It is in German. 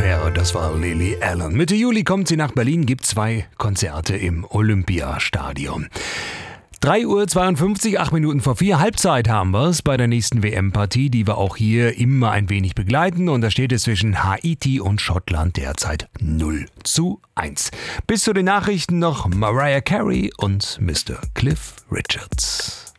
Affäre, das war Lily Allen. Mitte Juli kommt sie nach Berlin, gibt 2 Konzerte im Olympiastadion. 3:52 Uhr, 8 Minuten vor 4. Halbzeit haben wir es bei der nächsten WM-Partie, die wir auch hier immer ein wenig begleiten. Und da steht es zwischen Haiti und Schottland derzeit 0:1. Bis zu den Nachrichten noch Mariah Carey und Mr. Cliff Richards.